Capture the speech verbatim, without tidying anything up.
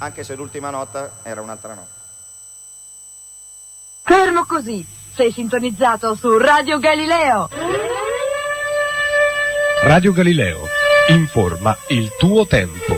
anche se l'ultima nota era un'altra nota. Fermo così, sei sintonizzato su Radio Galileo. Radio Galileo, informa il tuo tempo.